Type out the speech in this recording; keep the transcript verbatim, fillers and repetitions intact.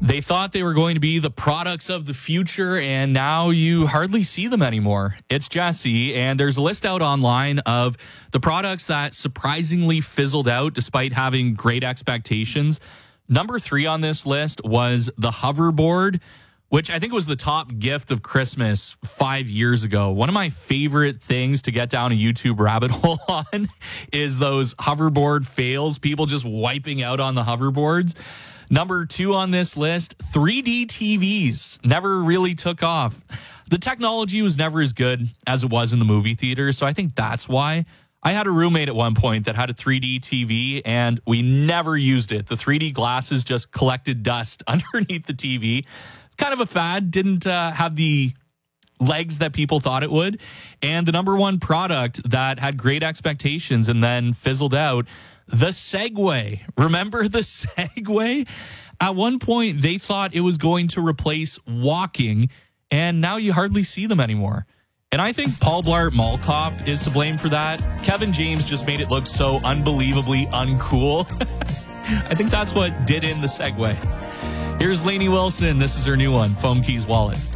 They thought they were going to be the products of the future, and now you hardly see them anymore. It's Jesse, and there's a list out online of the products that surprisingly fizzled out despite having great expectations. Number three on this list was the hoverboard, which I think was the top gift of Christmas five years ago. One of my favorite things to get down a YouTube rabbit hole on is those hoverboard fails, people just wiping out on the hoverboards. Number two on this list, three D T Vs never really took off. The technology was never as good as it was in the movie theater, so I think that's why. I had a roommate at one point that had a three D T V, and we never used it. The three D glasses just collected dust underneath the T V. It's kind of a fad, didn't uh, have the legs that people thought it would. And the number one product that had great expectations and then fizzled out, the Segway. Remember the Segway? At one point, they thought it was going to replace walking, and now you hardly see them anymore. And I think Paul Blart Mall Cop is to blame for that. Kevin James just made it look so unbelievably uncool. I think that's what did in the Segway. Here's Lainey Wilson. This is her new one, Foam Keys Wallet.